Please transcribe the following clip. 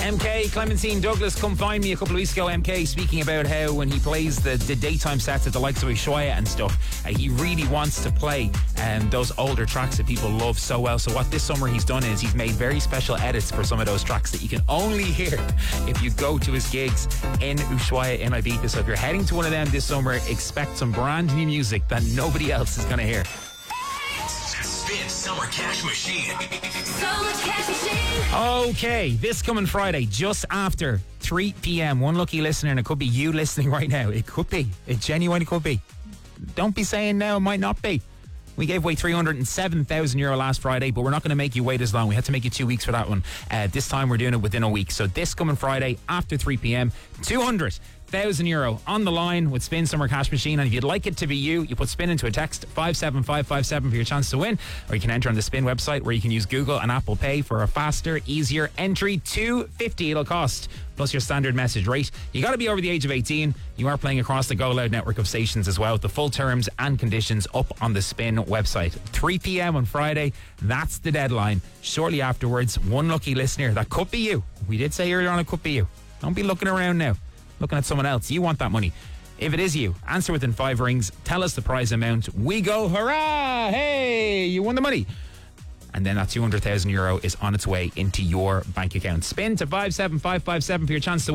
MK, Clementine Douglas, come find me a couple of weeks ago. MK speaking about how when he plays the daytime sets at the likes of Ushuaia and stuff, he really wants to play those older tracks that people love so well. So what this summer he's done is he's made very special edits for some of those tracks that you can only hear if you go to his gigs in Ushuaia in Ibiza. So if you're heading to one of them this summer, expect some brand new music that nobody else is going to hear. Spin Summer Cash Machine. Summer Cash Machine. Okay, this coming Friday, just after 3 p.m. One lucky listener, and it could be you listening right now. It could be. It genuinely could be. Don't be saying no, it might not be. We gave away €307,000 last Friday, but we're not going to make you wait as long. We had to make you 2 weeks for that one. This time we're doing it within a week. So this coming Friday after 3 p.m, €200,000 on the line with Spin Summer Cash Machine. And if you'd like it to be you, you put Spin into a text 57557 for your chance to win, or you can enter on the Spin website where you can use Google and Apple Pay for a faster, easier entry. $2.50 it'll cost, plus your standard message rate. You got to be over the age of 18. You are playing across the Go Loud network of stations as well. The full terms and conditions up on the Spin website. 3 p.m. on Friday, that's the deadline. Shortly afterwards, one lucky listener, that could be you. We did say earlier on it could be you. Don't be looking around now, looking at someone else. You want that money. If it is you, answer within 5 rings, tell us the prize amount. We go, hurrah! Hey, you won the money. And then that €200,000 is on its way into your bank account. Spin to 57557 for your chance to win.